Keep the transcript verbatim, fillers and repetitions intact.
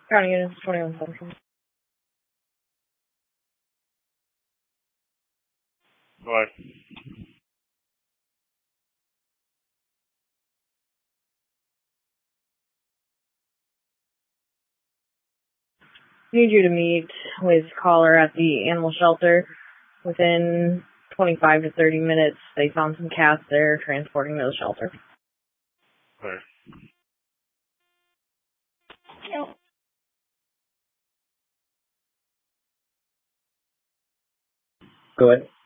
County units twenty-one Central. Bye. Need you to meet with caller at the animal shelter. Within twenty-five to thirty minutes, they found some cats there, transporting to the shelter. Bye. Yep. Go ahead.